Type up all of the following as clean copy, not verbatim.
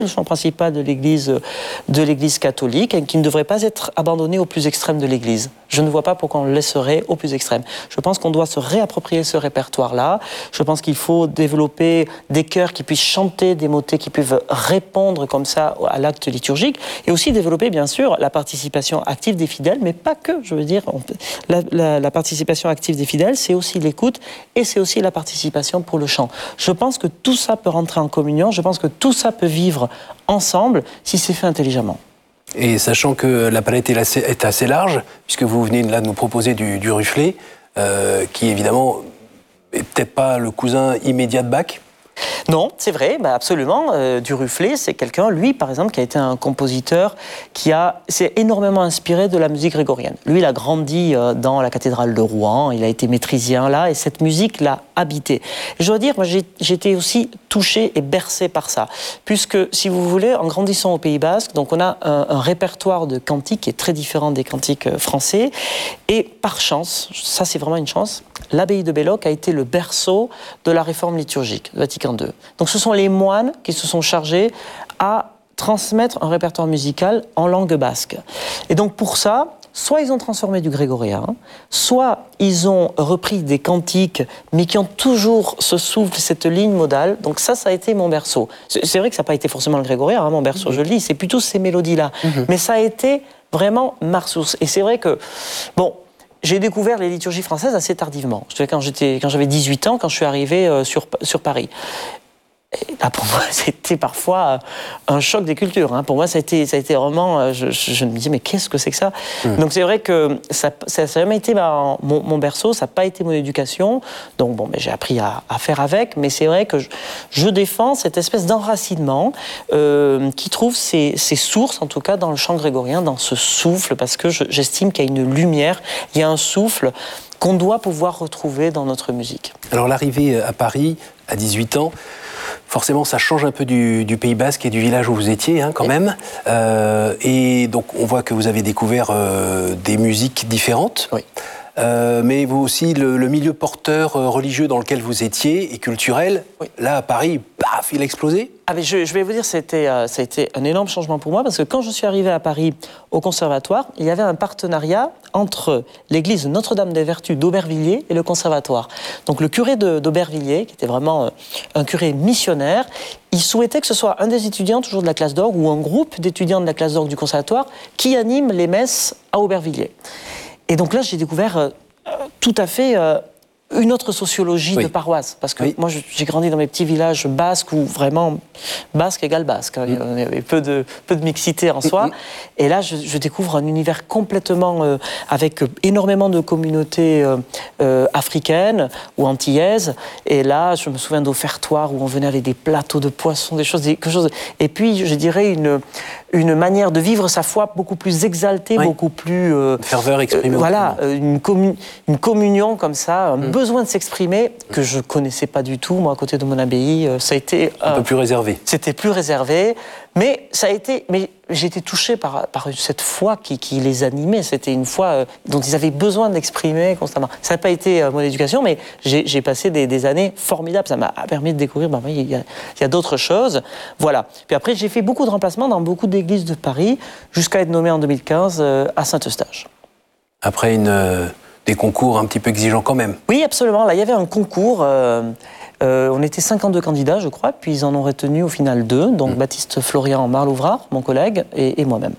le chant principal de l'Église catholique, et qui ne devrait pas être abandonné au plus extrême de l'Église. Je ne vois pas pourquoi on le laisserait au plus extrême. Je pense qu'on doit se réapproprier ce répertoire-là. Je pense qu'il faut développer des chœurs qui puissent chanter des motets, qui peuvent répondre comme ça à l'acte liturgique, et aussi développer, bien sûr, la participation active des fidèles, mais pas que, je veux dire. La participation active des fidèles, c'est aussi l'écoute, et c'est aussi la participation pour le chant. Je pense que tout ça peut rentrer en communion, je pense que tout ça peut vivre ensemble si c'est fait intelligemment. Et sachant que la palette est assez large, puisque vous venez là de nous proposer du Rufflet, qui évidemment est peut-être pas le cousin immédiat de Bach. Non, c'est vrai, absolument. Du Rufflet, c'est quelqu'un, lui, par exemple, qui a été un compositeur qui s'est énormément inspiré de la musique grégorienne. Lui, il a grandi dans la cathédrale de Rouen, il a été métrisien là, et cette musique l'a habité. Et je dois dire, moi, j'ai été aussi touché et bercé par ça, puisque, si vous voulez, en grandissant au Pays Basque, donc on a un répertoire de cantiques qui est très différent des cantiques français, et par chance, ça c'est vraiment une chance, l'abbaye de Belloc a été le berceau de la réforme liturgique de Vatican II. Donc ce sont les moines qui se sont chargés à transmettre un répertoire musical en langue basque. Et donc pour ça, soit ils ont transformé du grégorien, soit ils ont repris des cantiques, mais qui ont toujours ce souffle, cette ligne modale. Donc ça a été mon berceau. C'est vrai que ça n'a pas été forcément le grégorien, mon berceau, je le dis, c'est plutôt ces mélodies-là. Mais ça a été vraiment ma ressource. Et c'est vrai que, bon, j'ai découvert les liturgies françaises assez tardivement. Quand j'avais 18 ans, quand je suis arrivé sur Paris. Et là, pour moi, c'était parfois un choc des cultures. Pour moi, ça a été vraiment... Je me disais, mais qu'est-ce que c'est que ça Donc c'est vrai que ça n'a jamais été mon berceau, ça n'a pas été mon éducation. Donc bon, j'ai appris à faire avec, mais c'est vrai que je défends cette espèce d'enracinement qui trouve ses sources, en tout cas dans le chant grégorien, dans ce souffle, parce que j'estime qu'il y a une lumière, il y a un souffle qu'on doit pouvoir retrouver dans notre musique. Alors l'arrivée à Paris, à 18 ans, forcément, ça change un peu du Pays Basque et du village où vous étiez, quand même. Et donc, on voit que vous avez découvert des musiques différentes. Oui. Mais vous aussi, le milieu porteur religieux dans lequel vous étiez et culturel, là, à Paris, paf, il a explosé. Mais je vais vous dire, ça a été un énorme changement pour moi, parce que quand je suis arrivé à Paris au conservatoire, il y avait un partenariat entre l'église Notre-Dame des Vertus d'Aubervilliers et le conservatoire. Donc le curé d'Aubervilliers, qui était vraiment un curé missionnaire, il souhaitait que ce soit un des étudiants, toujours de la classe d'orgue, ou un groupe d'étudiants de la classe d'orgue du conservatoire, qui anime les messes à Aubervilliers. Et donc là, j'ai découvert tout à fait une autre sociologie de paroisse. Parce que moi, j'ai grandi dans mes petits villages basques où vraiment basque égale basque. Il y avait peu de mixité en soi. Et là, je découvre un univers complètement avec énormément de communautés africaines ou antillaises. Et là, je me souviens d'offertoires où on venait avec des plateaux de poissons, quelque chose. Et puis, je dirais une manière de vivre sa foi beaucoup plus exaltée, beaucoup plus... ferveur exprimée. Voilà, une communion comme ça, un besoin de s'exprimer que je connaissais pas du tout. Moi, à côté de mon abbaye, ça a été... un peu plus réservé. C'était plus réservé, mais ça a été... Mais j'ai été touché par cette foi qui les animait. C'était une foi dont ils avaient besoin d'exprimer constamment. Ça n'a pas été mon éducation, mais j'ai passé des années formidables. Ça m'a permis de découvrir, il y a d'autres choses. Voilà. Puis après, j'ai fait beaucoup de remplacements dans beaucoup d'églises de Paris, jusqu'à être nommé en 2015 à Saint-Eustache. Après des concours un petit peu exigeants quand même. Oui, absolument. Là, il y avait un concours... on était 52 candidats, je crois, puis ils en ont retenu au final 2, donc Baptiste Florian Marlouvrard, mon collègue, et moi-même.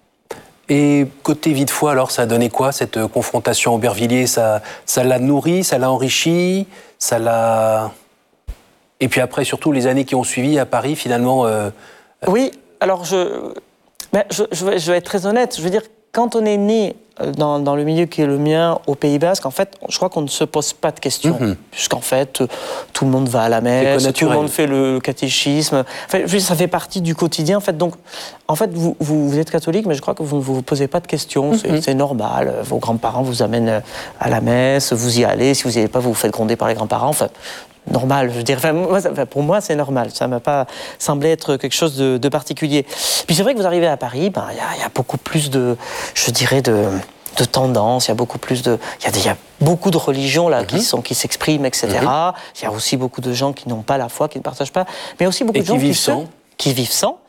Et côté vie de foi, alors, ça a donné quoi, cette confrontation à Aubervilliers? Ça l'a nourri, ça l'a enrichi, ça l'a... Et puis après, surtout, les années qui ont suivi à Paris, finalement... Oui, alors je vais être très honnête, je veux dire, quand on est né dans le milieu qui est le mien, au Pays Basque, en fait, je crois qu'on ne se pose pas de questions, puisqu'en fait, tout le monde va à la messe, tout le monde fait le catéchisme. Enfin, ça fait partie du quotidien, en fait. Donc, en fait, vous êtes catholique, mais je crois que vous ne vous posez pas de questions, c'est normal. Vos grands-parents vous amènent à la messe, vous y allez, si vous n'y allez pas, vous vous faites gronder par les grands-parents, enfin... normal, je veux dire. Pour moi, c'est normal. Ça ne m'a pas semblé être quelque chose de particulier. Puis c'est vrai que vous arrivez à Paris, il y a beaucoup plus de, je dirais, de tendances. Il y a beaucoup plus de, il y a beaucoup de religions là qui s'expriment, etc. Il y a aussi beaucoup de gens qui n'ont pas la foi, qui ne partagent pas, mais aussi beaucoup de gens qui vivent sans.